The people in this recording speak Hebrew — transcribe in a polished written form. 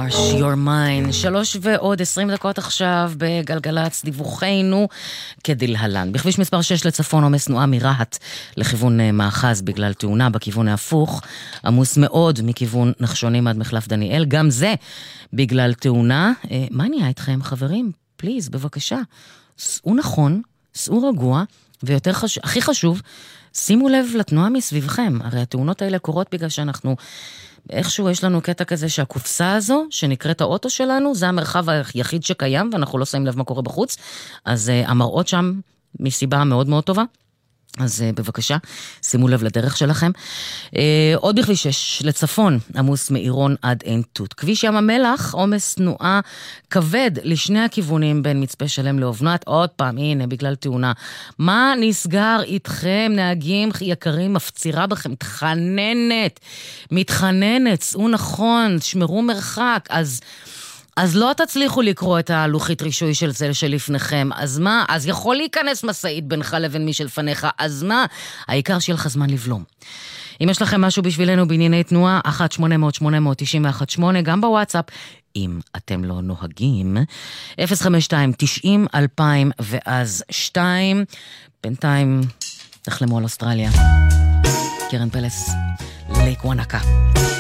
Marsh, Your Mind. 3:20 עכשיו בגלגלץ דיווחנו כדלהלן. בכביש מספר 6 לצפון עומס תנועה מרהט לכיוון מאחז בגלל תאונה בכיוון ההפוך. עמוס מאוד מכיוון נחשונים עד מחלף דניאל. גם זה בגלל תאונה. מה נהיה איתכם חברים? פליז, בבקשה. סעו נכון, סעו רגוע, ויותר הכי חשוב, שימו לב לתנועה מסביבכם. הרי התאונות האלה קורות בגלל שאנחנו איכשהו יש לנו קטע כזה שהקופסה הזו, שנקראת האוטו שלנו, זה המרחב היחיד שקיים, ואנחנו לא שמים לב מה קורה בחוץ, אז המראות שם מסיבה מאוד מאוד טובה. אז בבקשה, שימו לב לדרך שלכם. עוד בכביש 6 לצפון, עמוס מעירון עד עין תות. כביש ים המלח, עומס תנועה כבד לשני הכיוונים בין מצפה שלם לאובנת. עוד פעם, הנה, בגלל תאונה. מה נסגר איתכם, נהגים יקרים, מפצירה בכם, מתחננת, צאו נכון, שמרו מרחק, אז לא תצליחו לקרוא את הלוחית רישוי של זה שלפניכם. אז מה? אז יכול להיכנס מסעית בינך לבין מי שלפניך. אז מה? העיקר שיהיה לך זמן לבלום. אם יש לכם משהו בשבילנו בענייני תנועה, 1-800-891-8, גם בוואטסאפ, אם אתם לא נוהגים, 052-90-2000 ואז 2. בינתיים, תחלמו על אוסטרליה. קרן פלס, לייק וואנקה.